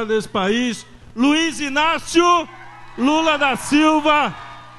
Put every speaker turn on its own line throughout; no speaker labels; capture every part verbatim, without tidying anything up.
história desse país, Luiz Inácio Lula da Silva.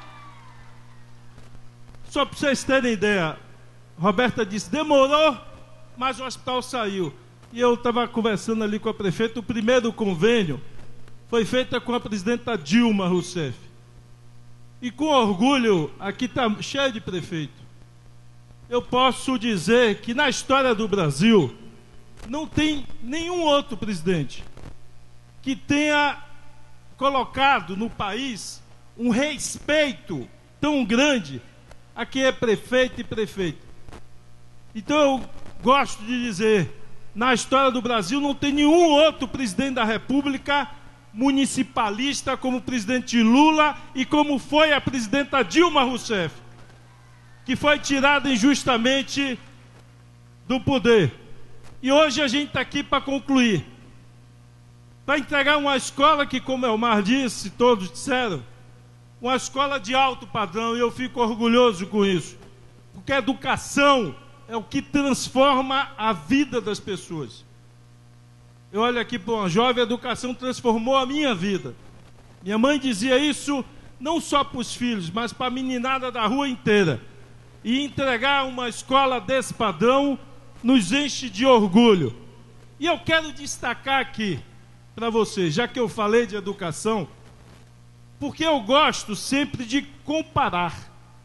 Só para vocês terem ideia, Roberta disse, demorou, mas o hospital saiu. E eu estava conversando ali com a prefeita, o primeiro convênio foi feito com a presidenta Dilma Rousseff. E com orgulho, aqui está cheio de prefeito, eu posso dizer que na história do Brasil não tem nenhum outro presidente que tenha colocado no país um respeito tão grande a quem é prefeito e prefeito. Então eu gosto de dizer, na história do Brasil não tem nenhum outro presidente da República municipalista como o presidente Lula e como foi a presidenta Dilma Rousseff, que foi tirada injustamente do poder. E hoje a gente está aqui para concluir, para entregar uma escola que, como Elmar disse, todos disseram, uma escola de alto padrão, e eu fico orgulhoso com isso, porque a educação é o que transforma a vida das pessoas. Eu olho aqui para uma jovem, a educação transformou a minha vida. Minha mãe dizia isso não só para os filhos, mas para a meninada da rua inteira. E entregar uma escola desse padrão nos enche de orgulho. E eu quero destacar aqui para vocês, já que eu falei de educação, porque eu gosto sempre de comparar.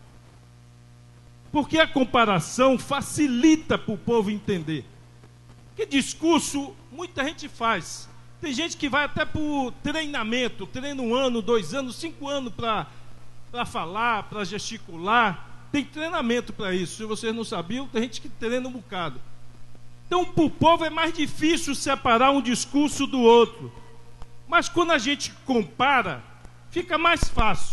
Porque a comparação facilita para o povo entender. Que discurso muita gente faz. Tem gente que vai até para o treinamento, treina um ano, dois anos, cinco anos para para falar, para gesticular. Tem treinamento para isso. Se vocês não sabiam, tem gente que treina um bocado. Então, para o povo é mais difícil separar um discurso do outro. Mas quando a gente compara, fica mais fácil.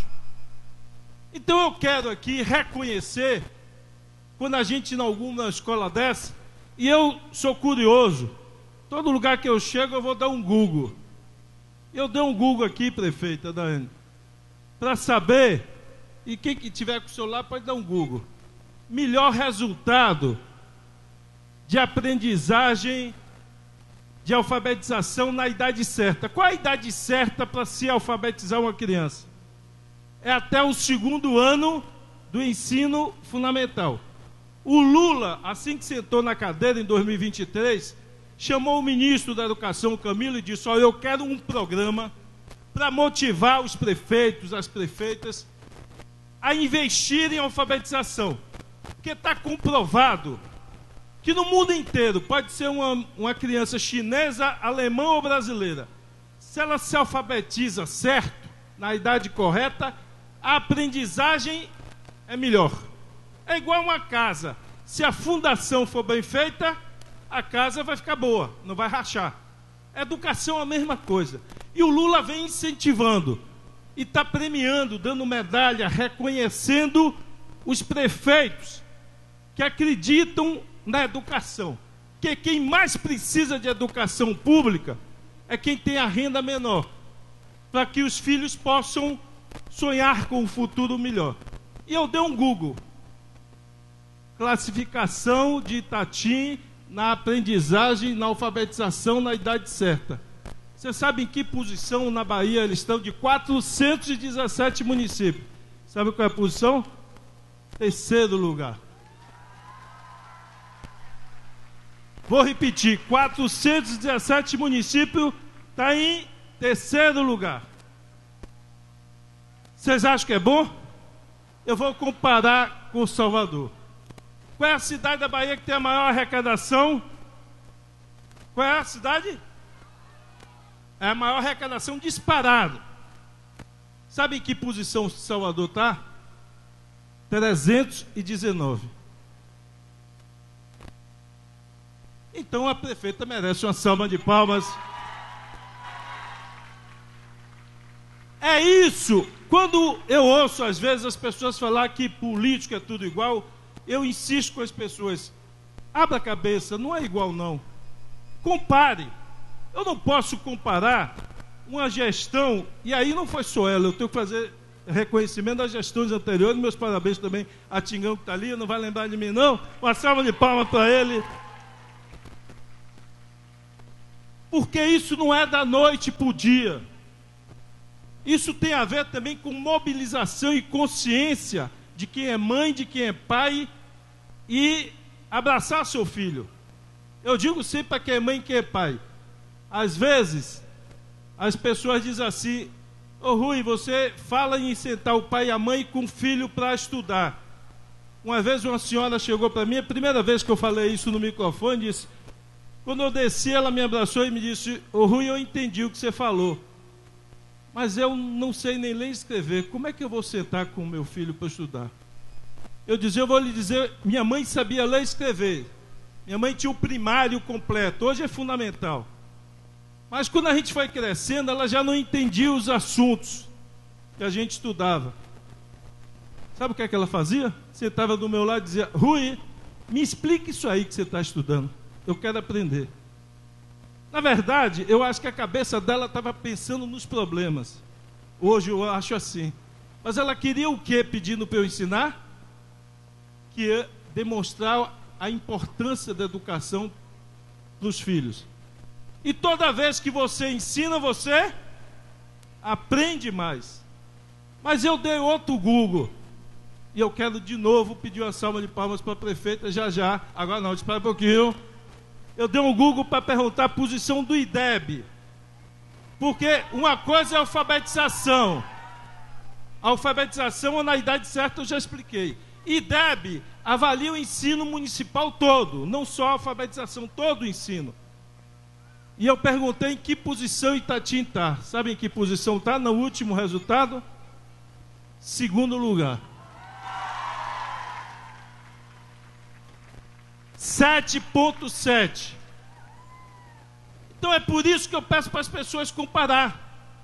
Então eu quero aqui reconhecer, quando a gente inaugura uma escola dessa, e eu sou curioso, todo lugar que eu chego eu vou dar um Google. Eu dei um Google aqui, prefeita Daiane, para saber, e quem que tiver com o celular pode dar um Google, melhor resultado de aprendizagem, de alfabetização na idade certa. Qual a idade certa para se alfabetizar uma criança? É até o segundo ano do ensino fundamental. O Lula, assim que sentou na cadeira em dois mil e vinte e três, chamou o ministro da Educação, Camilo, e disse, olha, eu quero um programa para motivar os prefeitos, as prefeitas, a investirem em alfabetização. Porque está comprovado que no mundo inteiro, pode ser uma, uma criança chinesa, alemã ou brasileira, se ela se alfabetiza certo, na idade correta, a aprendizagem é melhor. É igual uma casa. Se a fundação for bem feita, a casa vai ficar boa, não vai rachar. Educação é a mesma coisa. E o Lula vem incentivando, e está premiando, dando medalha, reconhecendo os prefeitos que acreditam na educação. Que quem mais precisa de educação pública é quem tem a renda menor, para que os filhos possam sonhar com um futuro melhor. E eu dei um Google. Classificação de Itatim na aprendizagem, na alfabetização na idade certa. Você sabe em que posição na Bahia eles estão? De quatrocentos e dezessete municípios. Sabe qual é a posição? Terceiro lugar. Vou repetir, quatrocentos e dezessete municípios, está em terceiro lugar. Vocês acham que é bom? Eu vou comparar com Salvador. Qual é a cidade da Bahia que tem a maior arrecadação? Qual é a cidade? É a maior arrecadação disparada. Sabe em que posição Salvador está? trezentos e dezenove. Então a prefeita merece uma salva de palmas. É isso. Quando eu ouço às vezes as pessoas falar que político é tudo igual, eu insisto com as pessoas, abra a cabeça, não é igual não. Compare. Eu não posso comparar uma gestão, e aí não foi só ela, eu tenho que fazer reconhecimento das gestões anteriores, meus parabéns também a Tingão que está ali, não vai lembrar de mim não, uma salva de palmas para ele. Porque isso não é da noite para o dia. Isso tem a ver também com mobilização e consciência de quem é mãe, de quem é pai, e abraçar seu filho. Eu digo sempre para quem é mãe e quem é pai. Às vezes, as pessoas dizem assim: ô Rui, você fala em sentar o pai e a mãe com o filho para estudar. Uma vez uma senhora chegou para mim, a primeira vez que eu falei isso no microfone, disse, quando eu desci, ela me abraçou e me disse: ô Rui, eu entendi o que você falou, mas eu não sei nem ler e escrever, como é que eu vou sentar com o meu filho para estudar? Eu dizia, eu vou lhe dizer, minha mãe sabia ler e escrever, minha mãe tinha o primário completo, hoje é fundamental. Mas quando a gente foi crescendo, ela já não entendia os assuntos que a gente estudava. Sabe o que é que ela fazia? Sentava do meu lado e dizia: Rui, me explica isso aí que você está estudando. Eu quero aprender. Na verdade, eu acho que a cabeça dela estava pensando nos problemas. Hoje eu acho assim. Mas ela queria o quê pedindo para eu ensinar? Que é demonstrar a importância da educação dos filhos. E toda vez que você ensina, você aprende mais. Mas eu dei outro Google. E eu quero de novo pedir uma salva de palmas para a prefeita já já. Agora não, espera um pouquinho. Eu dei um Google para perguntar a posição do I D E B. Porque uma coisa é a alfabetização. A alfabetização, na idade certa, eu já expliquei. I D E B avalia o ensino municipal todo, não só a alfabetização, todo o ensino. E eu perguntei em que posição Itatim está. Sabe em que posição está no último resultado? Segundo lugar. sete ponto sete. Então é por isso que eu peço para as pessoas comparar.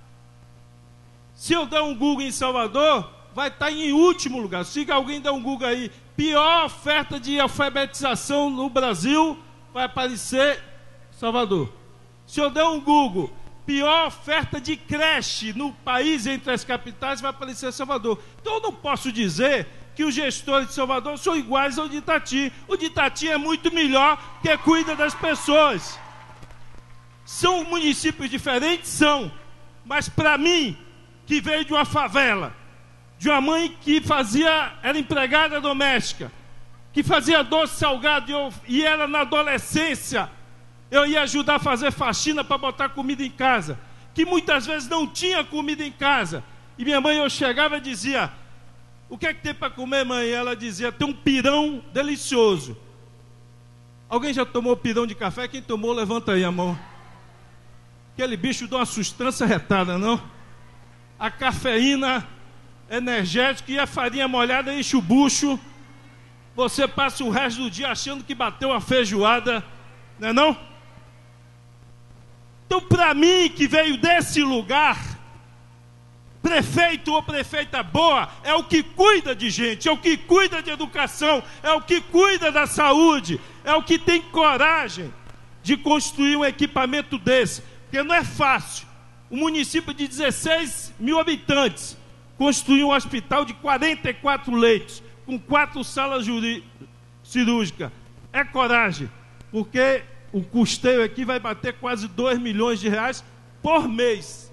Se eu der um Google em Salvador, vai estar em último lugar. Se alguém der um Google aí, pior oferta de alfabetização no Brasil, vai aparecer Salvador. Se eu der um Google, pior oferta de creche no país entre as capitais, vai aparecer Salvador. Então eu não posso dizer que os gestores de Salvador são iguais ao de Itatim. O de Itatim é muito melhor, porque cuida das pessoas. São municípios diferentes? São. Mas para mim, que veio de uma favela, de uma mãe que fazia, era empregada doméstica, que fazia doce salgado, e, eu, e era na adolescência, eu ia ajudar a fazer faxina para botar comida em casa, que muitas vezes não tinha comida em casa. E minha mãe, eu chegava e dizia: o que é que tem para comer, mãe? E ela dizia: tem um pirão delicioso. Alguém já tomou pirão de café? Quem tomou, levanta aí a mão. Aquele bicho dá uma sustância retada, não? A cafeína energética e a farinha molhada enche o bucho. Você passa o resto do dia achando que bateu uma feijoada, não é não? Então, para mim, que veio desse lugar, prefeito ou prefeita boa é o que cuida de gente, é o que cuida de educação, é o que cuida da saúde, é o que tem coragem de construir um equipamento desse, porque não é fácil. Um município de dezesseis mil habitantes construir um hospital de quarenta e quatro leitos, com quatro salas cirúrgicas. É coragem, porque o custeio aqui vai bater quase dois milhões de reais por mês.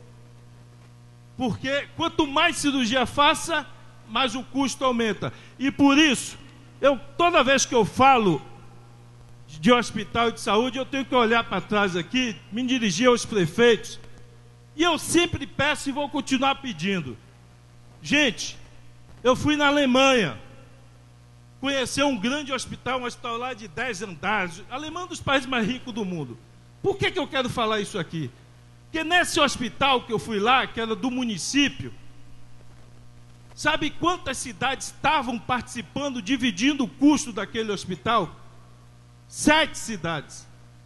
Porque quanto mais cirurgia faça, mais o custo aumenta. E por isso, eu, toda vez que eu falo de hospital e de saúde, eu tenho que olhar para trás aqui, me dirigir aos prefeitos, e eu sempre peço e vou continuar pedindo. Gente, eu fui na Alemanha, conhecer um grande hospital, um hospital lá de dez andares, a Alemanha é um dos países mais ricos do mundo. Por que que eu quero falar isso aqui? Porque nesse hospital que eu fui lá, que era do município, sabe quantas cidades estavam participando, dividindo o custo daquele hospital? Sete cidades.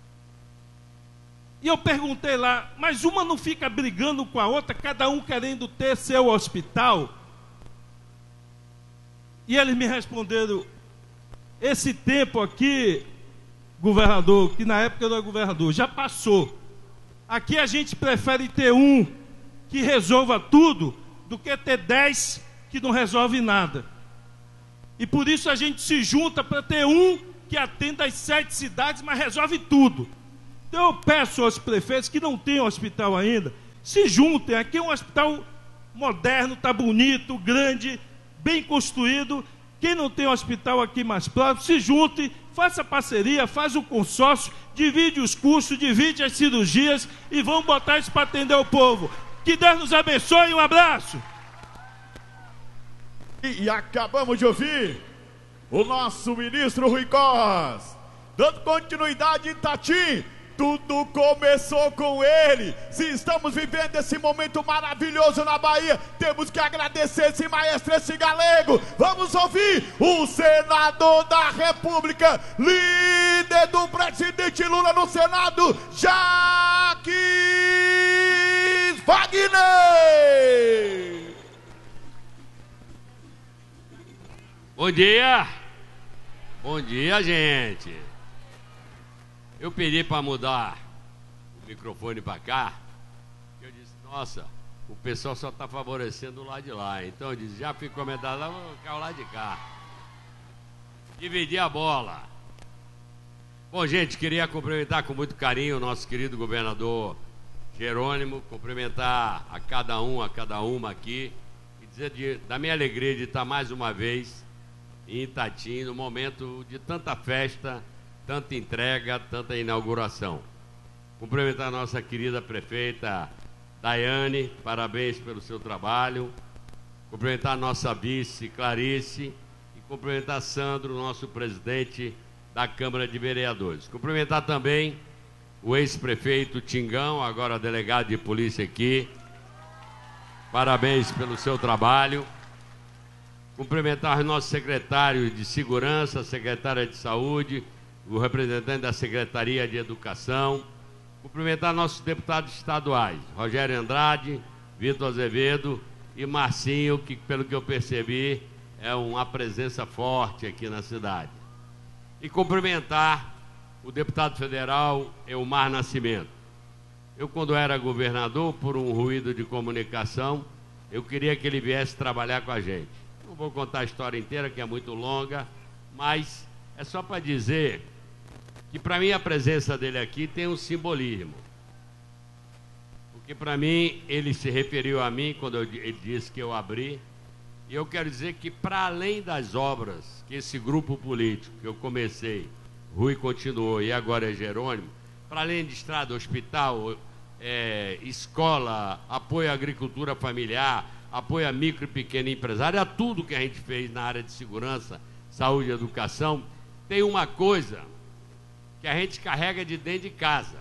E eu perguntei lá, mas uma não fica brigando com a outra, cada um querendo ter seu hospital? E eles me responderam: esse tempo aqui, governador, que na época eu era governador, já passou. Aqui a gente prefere ter um que resolva tudo do que ter dez que não resolve nada. E por isso a gente se junta para ter um que atenda as sete cidades, mas resolve tudo. Então eu peço aos prefeitos que não têm hospital ainda, se juntem. Aqui é um hospital moderno, está bonito, grande, bem construído. Quem não tem hospital aqui mais próximo, se junte, faça parceria, faz o consórcio, divide os custos, divide as cirurgias e vamos botar isso para atender o povo. Que Deus nos abençoe, um abraço.
E acabamos de ouvir o nosso ministro Rui Costa, dando continuidade em Itatim. Tudo começou com ele. Se estamos vivendo esse momento maravilhoso na Bahia, temos que agradecer esse maestro, esse galego. Vamos ouvir o senador da República, líder do presidente Lula no Senado, Jacques Wagner.
Bom dia. Bom dia, gente. Eu pedi para mudar o microfone para cá, eu disse, nossa, o pessoal só está favorecendo o lado de lá. Então eu disse, já fui comentado lá, vou ficar o lado de cá. Dividir a bola. Bom, gente, queria cumprimentar com muito carinho o nosso querido governador Jerônimo, cumprimentar a cada um, a cada uma aqui, e dizer de, da minha alegria de estar mais uma vez em Itatim, no momento de tanta festa, tanta entrega, tanta inauguração. Cumprimentar a nossa querida prefeita Daiane, parabéns pelo seu trabalho. Cumprimentar a nossa vice Clarice e cumprimentar Sandro, nosso presidente da Câmara de Vereadores. Cumprimentar também o ex-prefeito Tingão, agora delegado de polícia aqui. Parabéns pelo seu trabalho. Cumprimentar os nossos secretários de Segurança, secretária de Saúde, o representante da Secretaria de Educação. Cumprimentar nossos deputados estaduais, Rogério Andrade, Vitor Azevedo e Marcinho, que, pelo que eu percebi, é uma presença forte aqui na cidade. E cumprimentar o deputado federal Elmar Nascimento. Eu, quando era governador, por um ruído de comunicação, eu queria que ele viesse trabalhar com a gente. Não vou contar a história inteira, que é muito longa, mas é só para dizer que para mim a presença dele aqui tem um simbolismo. Porque para mim ele se referiu a mim quando eu, ele disse que eu abri. E eu quero dizer que para além das obras que esse grupo político que eu comecei, Rui continuou e agora é Jerônimo, para além de estrada, hospital, é, escola, apoio à agricultura familiar, apoio a micro e pequeno empresário, a tudo que a gente fez na área de segurança, saúde e educação, tem uma coisa que a gente carrega de dentro de casa,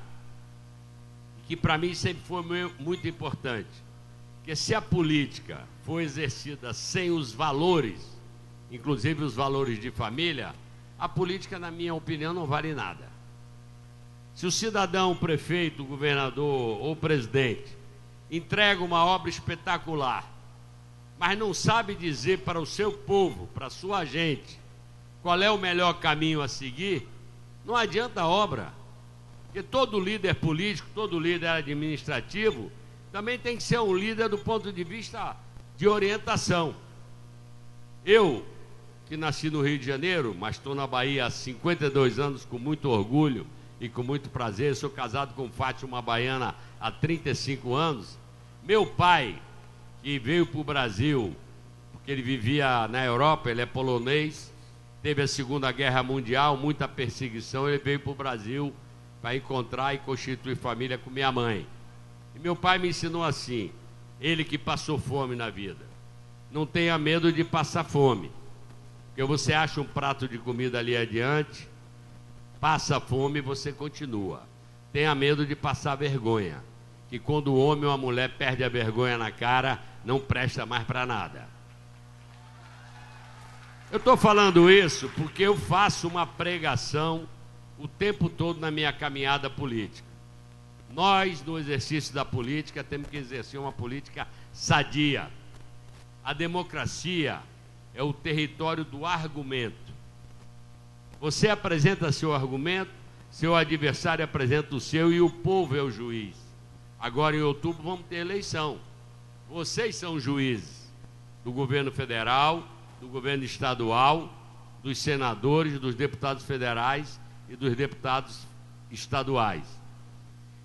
e que para mim sempre foi muito importante, que se a política for exercida sem os valores, inclusive os valores de família, a política, na minha opinião, não vale nada. Se o cidadão, o prefeito, o governador ou o presidente entrega uma obra espetacular, mas não sabe dizer para o seu povo, para a sua gente, qual é o melhor caminho a seguir, não adianta a obra. Porque todo líder político, todo líder administrativo, também tem que ser um líder do ponto de vista de orientação. Eu, que nasci no Rio de Janeiro, mas estou na Bahia há cinquenta e dois anos com muito orgulho e com muito prazer, sou casado com Fátima Baiana há trinta e cinco anos. Meu pai, que veio para o Brasil, porque ele vivia na Europa, ele é polonês, teve a Segunda Guerra Mundial, muita perseguição, ele veio para o Brasil para encontrar e constituir família com minha mãe. E meu pai me ensinou assim, ele que passou fome na vida, não tenha medo de passar fome, porque você acha um prato de comida ali adiante, passa fome e você continua. Tenha medo de passar vergonha, que quando o homem ou a mulher perde a vergonha na cara, não presta mais para nada. Eu estou falando isso porque eu faço uma pregação o tempo todo na minha caminhada política. Nós, no exercício da política, temos que exercer uma política sadia. A democracia é o território do argumento. Você apresenta seu argumento, seu adversário apresenta o seu e o povo é o juiz. Agora, em outubro, vamos ter eleição. Vocês são juízes do governo federal, do governo estadual, dos senadores, dos deputados federais e dos deputados estaduais.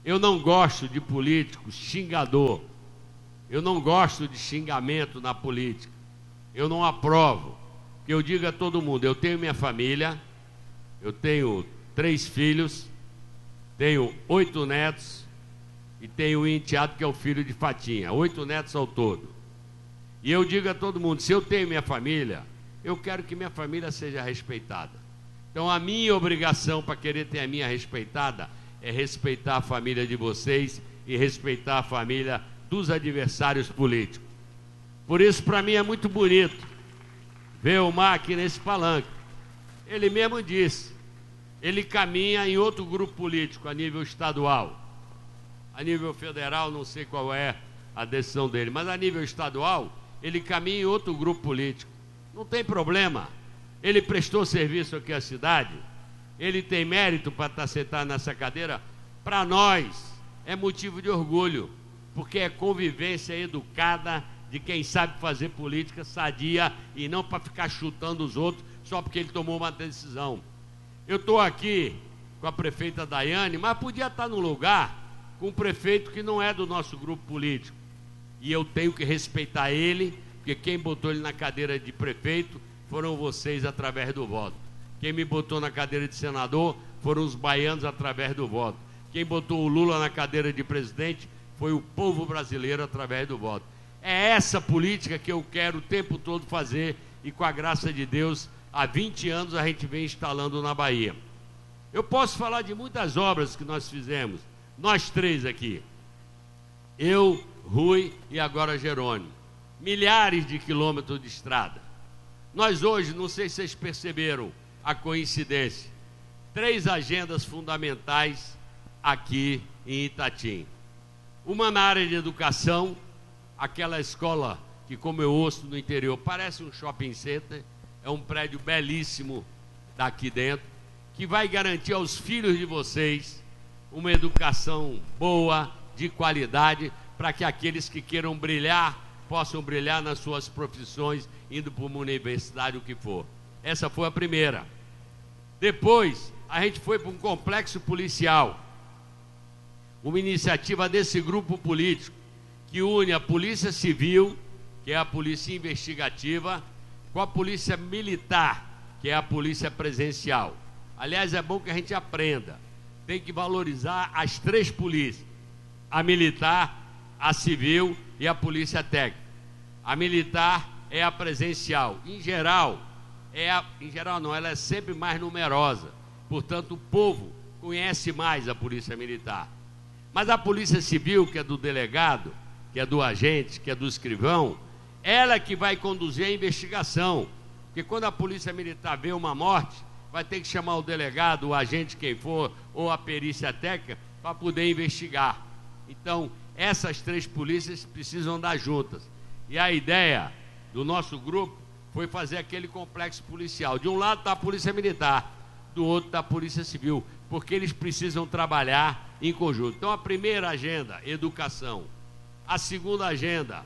Eu não gosto de político xingador. Eu não gosto de xingamento na política. Eu não aprovo. Que eu diga a todo mundo, eu tenho minha família, eu tenho três filhos, tenho oito netos e tenho um enteado que é o filho de Fatinha, oito netos ao todo. E eu digo a todo mundo, se eu tenho minha família, eu quero que minha família seja respeitada. Então a minha obrigação para querer ter a minha respeitada é respeitar a família de vocês e respeitar a família dos adversários políticos. Por isso, para mim, é muito bonito ver o Mar aqui nesse palanque. Ele mesmo disse, ele caminha em outro grupo político a nível estadual. A nível federal, não sei qual é a decisão dele, mas a nível estadual, ele caminha em outro grupo político. Não tem problema. Ele prestou serviço aqui à cidade, ele tem mérito para estar sentado nessa cadeira. Para nós, é motivo de orgulho, porque é convivência educada de quem sabe fazer política sadia e não para ficar chutando os outros só porque ele tomou uma decisão. Eu estou aqui com a prefeita Daiane, mas podia estar no lugar com um prefeito que não é do nosso grupo político. E eu tenho que respeitar ele, porque quem botou ele na cadeira de prefeito foram vocês através do voto. Quem me botou na cadeira de senador foram os baianos através do voto. Quem botou o Lula na cadeira de presidente foi o povo brasileiro através do voto. É essa política que eu quero o tempo todo fazer e, com a graça de Deus, há vinte anos a gente vem instalando na Bahia. Eu posso falar de muitas obras que nós fizemos, nós três aqui. Eu, Rui e agora Jerônimo. Milhares de quilômetros de estrada. Nós hoje, não sei se vocês perceberam a coincidência, três agendas fundamentais aqui em Itatim. Uma na área de educação, aquela escola que, como eu ouço no interior, parece um shopping center, é um prédio belíssimo daqui dentro, que vai garantir aos filhos de vocês uma educação boa, de qualidade, para que aqueles que queiram brilhar, possam brilhar nas suas profissões, indo para uma universidade, o que for. Essa foi a primeira. Depois, a gente foi para um complexo policial, uma iniciativa desse grupo político, que une a Polícia Civil, que é a Polícia Investigativa, com a Polícia Militar, que é a Polícia Presencial. Aliás, é bom que a gente aprenda. Tem que valorizar as três polícias: a militar, a civil e a polícia técnica. A militar é a presencial. Em geral, é a, em geral não, ela é sempre mais numerosa. Portanto, o povo conhece mais a polícia militar. Mas a polícia civil, que é do delegado, que é do agente, que é do escrivão, ela é que vai conduzir a investigação. Porque quando a polícia militar vê uma morte, vai ter que chamar o delegado, o agente, quem for, ou a perícia técnica, para poder investigar. Então, essas três polícias precisam andar juntas. E a ideia do nosso grupo foi fazer aquele complexo policial. De um lado está a polícia militar, do outro está a polícia civil, porque eles precisam trabalhar em conjunto. Então, a primeira agenda, educação. A segunda agenda,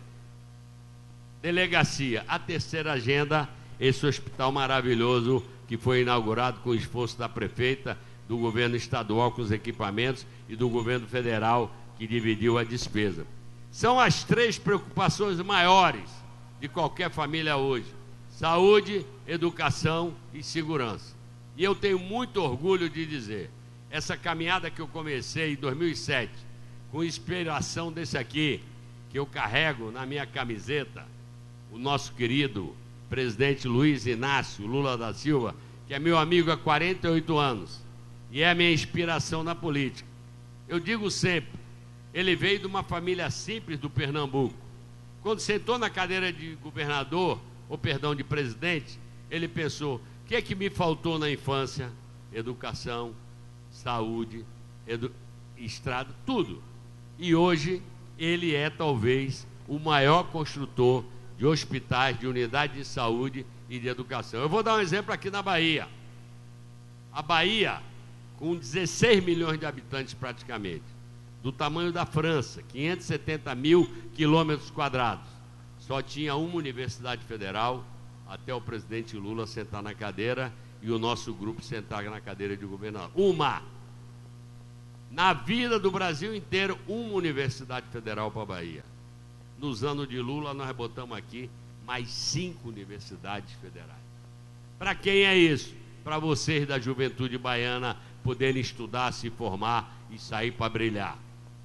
delegacia. A terceira agenda, esse hospital maravilhoso que foi inaugurado com o esforço da prefeita, do governo estadual com os equipamentos e do governo federal que dividiu a despesa. São as três preocupações maiores de qualquer família hoje: saúde, educação e segurança. E eu tenho muito orgulho de dizer, essa caminhada que eu comecei em dois mil e sete, com inspiração desse aqui, que eu carrego na minha camiseta, o nosso querido presidente Luiz Inácio Lula da Silva, que é meu amigo há quarenta e oito anos, e é a minha inspiração na política. Eu digo sempre, ele veio de uma família simples do Pernambuco. Quando sentou na cadeira de governador, ou perdão, de presidente, ele pensou: o que é que me faltou na infância? Educação, saúde, edu... estrada, tudo. E hoje ele é talvez o maior construtor de hospitais, de unidades de saúde e de educação. Eu vou dar um exemplo aqui na Bahia. A Bahia, com dezesseis milhões de habitantes praticamente, do tamanho da França, quinhentos e setenta mil quilômetros quadrados, só tinha uma universidade federal, até o presidente Lula sentar na cadeira e o nosso grupo sentar na cadeira de governador. Uma! Na vida do Brasil inteiro, uma universidade federal para a Bahia. Nos anos de Lula, nós botamos aqui mais cinco universidades federais. Para quem é isso? Para vocês da juventude baiana poderem estudar, se formar e sair para brilhar.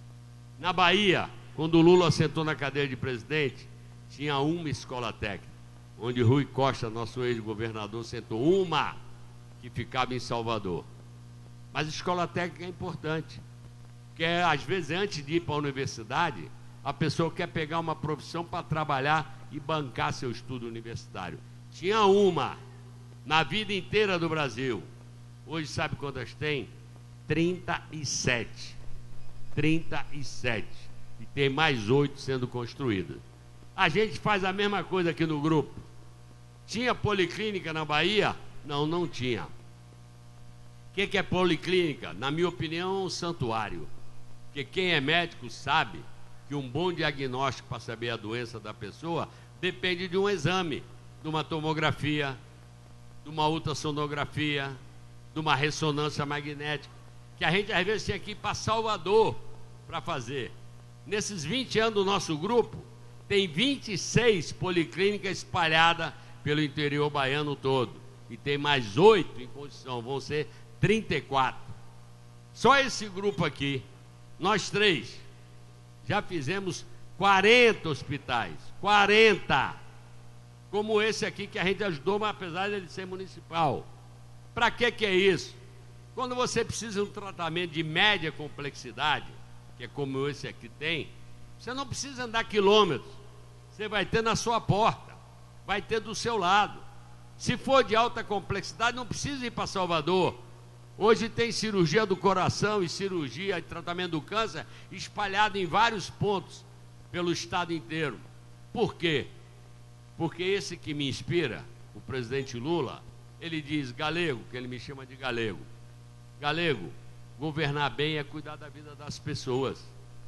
Na Bahia, quando o Lula sentou na cadeira de presidente, tinha uma escola técnica, onde Rui Costa, nosso ex-governador, sentou uma que ficava em Salvador. Mas a escola técnica é importante, porque às vezes antes de ir para a universidade, a pessoa quer pegar uma profissão para trabalhar e bancar seu estudo universitário. Tinha uma na vida inteira do Brasil. Hoje sabe quantas tem? trinta e sete. trinta e sete. E tem mais oito sendo construídas. A gente faz a mesma coisa aqui no grupo. Tinha policlínica na Bahia? Não, não tinha. O que, que é policlínica? Na minha opinião, é um santuário. Porque quem é médico sabe que um bom diagnóstico para saber a doença da pessoa depende de um exame, de uma tomografia, de uma ultrassonografia, de uma ressonância magnética, que a gente às vezes tinha que ir para Salvador para fazer. Nesses vinte anos do nosso grupo, tem vinte e seis policlínicas espalhadas pelo interior baiano todo. E tem mais oito em construção, vão ser trinta e quatro. Só esse grupo aqui, nós três, já fizemos quarenta hospitais. quarenta! Como esse aqui que a gente ajudou, mas apesar de ele ser municipal. Para que que é isso? Quando você precisa de um tratamento de média complexidade, que é como esse aqui tem, você não precisa andar quilômetros. Você vai ter na sua porta, vai ter do seu lado. Se for de alta complexidade, não precisa ir para Salvador. Hoje tem cirurgia do coração e cirurgia de tratamento do câncer espalhado em vários pontos pelo estado inteiro. Por quê? Porque esse que me inspira, o presidente Lula, ele diz, Galego, que ele me chama de Galego. Galego, governar bem é cuidar da vida das pessoas.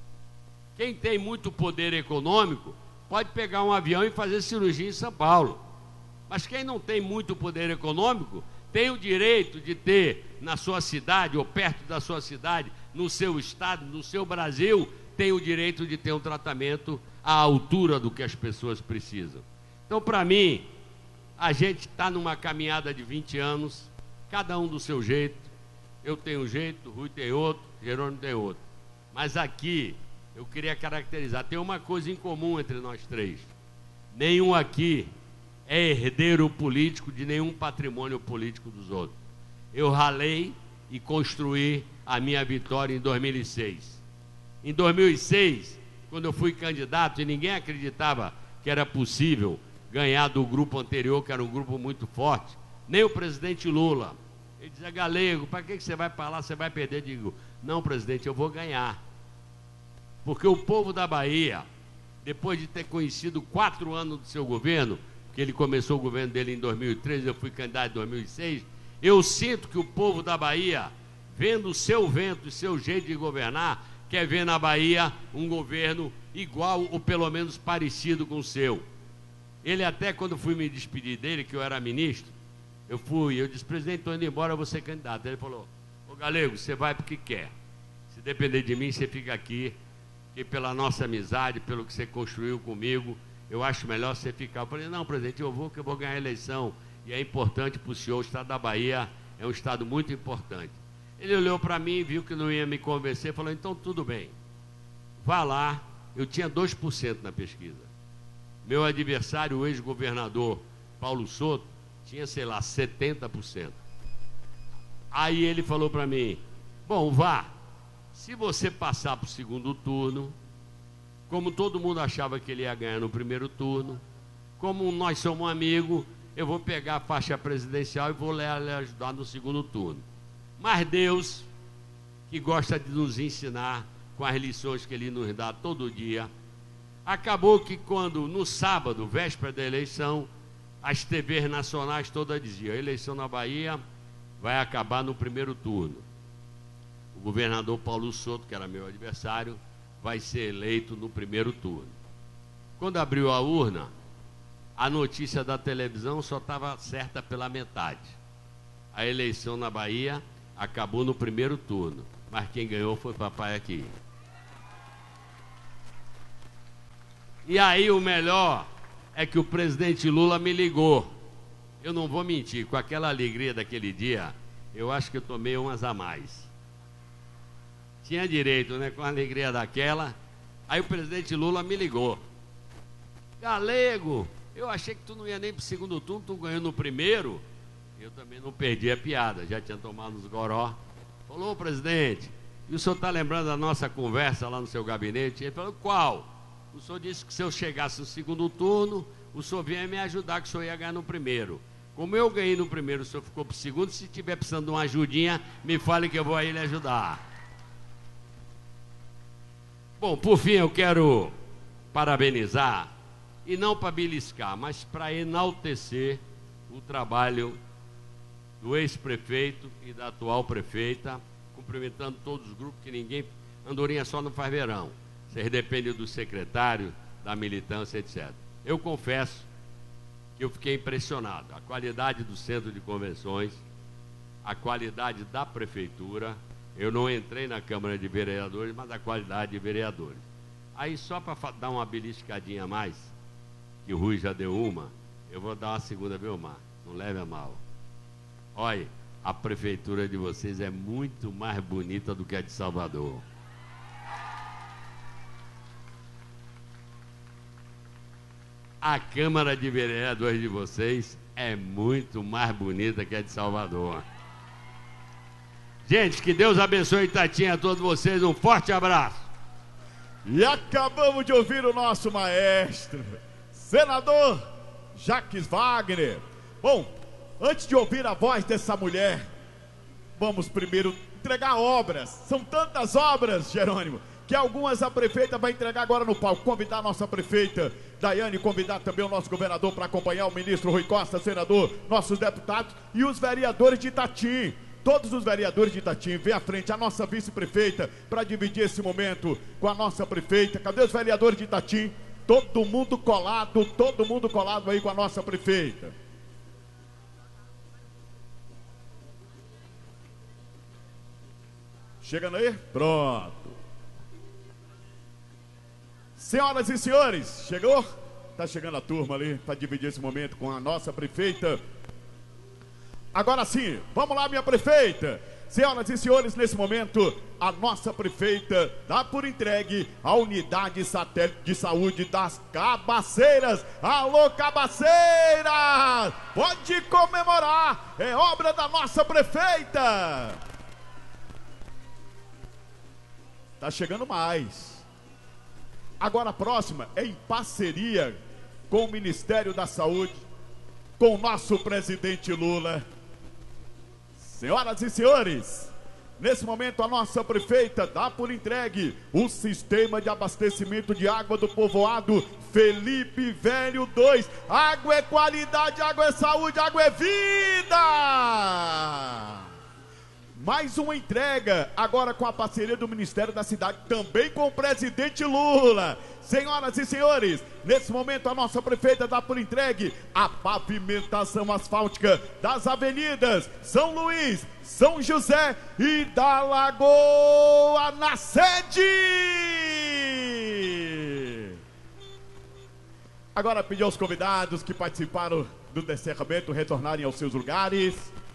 Quem tem muito poder econômico pode pegar um avião e fazer cirurgia em São Paulo. Mas quem não tem muito poder econômico tem o direito de ter na sua cidade ou perto da sua cidade, no seu estado, no seu Brasil, tem o direito de ter um tratamento à altura do que as pessoas precisam. Então, para mim, a gente está numa caminhada de vinte anos, cada um do seu jeito. Eu tenho um jeito, Rui tem outro, Jerônimo tem outro. Mas aqui, eu queria caracterizar, tem uma coisa em comum entre nós três. Nenhum aqui é herdeiro político de nenhum patrimônio político dos outros. Eu ralei e construí a minha vitória em dois mil e seis. Em dois mil e seis, quando eu fui candidato e ninguém acreditava que era possível ganhar do grupo anterior, que era um grupo muito forte, nem o presidente Lula. Ele dizia, Galego, para que você vai para lá, você vai perder? Eu digo, não, presidente, eu vou ganhar. Porque o povo da Bahia, depois de ter conhecido quatro anos do seu governo, que ele começou o governo dele em dois mil e três, eu fui candidato em dois mil e seis, eu sinto que o povo da Bahia, vendo o seu vento e seu jeito de governar, quer ver na Bahia um governo igual ou pelo menos parecido com o seu. Ele até, quando fui me despedir dele, que eu era ministro, eu fui, eu disse, presidente, estou indo embora, eu vou ser candidato. Ele falou, ô Galego, você vai porque quer. Se depender de mim, você fica aqui, que pela nossa amizade, pelo que você construiu comigo, eu acho melhor você ficar. Eu falei, não, presidente, eu vou que eu vou ganhar a eleição. E é importante para o senhor, o estado da Bahia é um estado muito importante. Ele olhou para mim, viu que não ia me convencer, falou, então tudo bem. Vá lá, eu tinha dois por cento na pesquisa. Meu adversário, o ex-governador Paulo Soto, tinha, sei lá, setenta por cento. Aí ele falou para mim, bom, vá, se você passar para o segundo turno, como todo mundo achava que ele ia ganhar no primeiro turno, como nós somos amigos, eu vou pegar a faixa presidencial e vou lhe ajudar no segundo turno. Mas Deus, que gosta de nos ensinar com as lições que Ele nos dá todo dia, acabou que quando, no sábado, véspera da eleição, as T Vs nacionais todas diziam, a eleição na Bahia vai acabar no primeiro turno. O governador Paulo Soto, que era meu adversário, vai ser eleito no primeiro turno. Quando abriu a urna, a notícia da televisão só estava certa pela metade. A eleição na Bahia acabou no primeiro turno. mas quem ganhou foi papai aqui. E aí o melhor é que o presidente Lula me ligou. Eu não vou mentir, com aquela alegria daquele dia, eu acho que eu tomei umas a mais. Tinha direito, né? Com a alegria daquela. Aí o presidente Lula me ligou. Galego, eu achei que tu não ia nem pro segundo turno, tu ganhou no primeiro. Eu também não perdi a piada, já tinha tomado uns goró. Falou, presidente, e o senhor está lembrando da nossa conversa lá no seu gabinete? Ele falou, qual? O senhor disse que se eu chegasse no segundo turno, o senhor vinha me ajudar, que o senhor ia ganhar no primeiro. Como eu ganhei no primeiro, o senhor ficou pro segundo, se tiver precisando de uma ajudinha, me fale que eu vou aí lhe ajudar. Bom, por fim eu quero parabenizar, e não para beliscar, mas para enaltecer o trabalho do ex-prefeito e da atual prefeita, cumprimentando todos os grupos, que ninguém, Andorinha só não faz verão. Vocês dependem do secretário, da militância, etcétera. Eu confesso que eu fiquei impressionado. A qualidade do centro de convenções, a qualidade da prefeitura. Eu não entrei na Câmara de Vereadores, mas a qualidade de vereadores. Aí, só para dar uma beliscadinha a mais, que o Rui já deu uma, eu vou dar uma segunda, viu, Mar? Não leve a mal. Olha, a prefeitura de vocês é muito mais bonita do que a de Salvador. A Câmara de Vereadores de vocês é muito mais bonita que a de Salvador. Gente, que Deus abençoe Itatinha a todos vocês. Um forte abraço.
E acabamos de ouvir o nosso maestro, senador Jacques Wagner. Bom, antes de ouvir a voz dessa mulher, vamos primeiro entregar obras. São tantas obras, Jerônimo, que algumas a prefeita vai entregar agora no palco. Convidar a nossa prefeita Daiane, convidar também o nosso governador para acompanhar, o ministro Rui Costa, senador, nossos deputados e os vereadores de Itatim. Todos os vereadores de Itatim, vem à frente a nossa vice-prefeita para dividir esse momento com a nossa prefeita. Cadê os vereadores de Itatim? Todo mundo colado, todo mundo colado aí com a nossa prefeita. Chegando aí? Pronto. Senhoras e senhores, chegou? Tá chegando a turma ali para dividir esse momento com a nossa prefeita. Agora sim, vamos lá, minha prefeita. Senhoras e senhores, nesse momento, a nossa prefeita dá por entregue a unidade satélite de saúde das Cabaceiras. Alô, Cabaceiras! Pode comemorar, é obra da nossa prefeita. Tá chegando mais. Agora a próxima é em parceria com o Ministério da Saúde, com o nosso presidente Lula. Senhoras e senhores, nesse momento a nossa prefeita dá por entregue o sistema de abastecimento de água do povoado Felipe Velho dois. Água é qualidade, água é saúde, água é vida! Mais uma entrega, agora com a parceria do Ministério da Cidade, também com o presidente Lula. Senhoras e senhores, nesse momento a nossa prefeita dá por entregue a pavimentação asfáltica das avenidas São Luís, São José e da Lagoa na sede. Agora pedir aos convidados que participaram do descerramento retornarem aos seus lugares.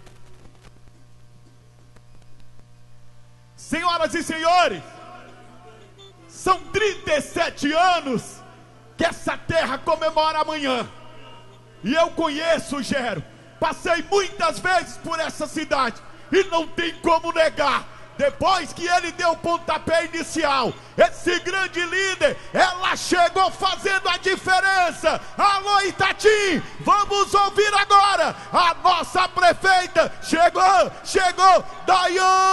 Senhoras e senhores, são trinta e sete anos que essa terra comemora amanhã. E eu conheço o Gero, passei muitas vezes por essa cidade e não tem como negar. Depois que ele deu o pontapé inicial, esse grande líder, ela chegou fazendo a diferença. Alô, Itatim, vamos ouvir